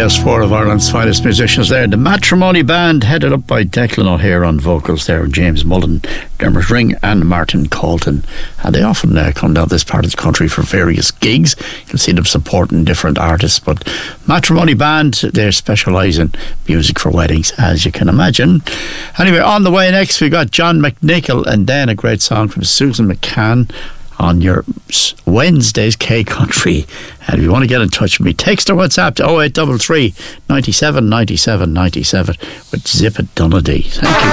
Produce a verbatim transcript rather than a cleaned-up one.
There's four of Ireland's finest musicians there. The Matrimony Band, headed up by Declan O'Hare on vocals there, James Mullen, Dermot Ring and Martin Colton. And they often uh, come down this part of the country for various gigs. You can see them supporting different artists. But Matrimony Band, they specialise in music for weddings, as you can imagine. Anyway, on the way next, we got John McNichol and then a great song from Susan McCann on your Wednesday's K Country. And if you want to get in touch with me, text or WhatsApp to oh eight three three, ninety-seven, ninety-seven, ninety-seven with Zip It Donnelly. Thank you.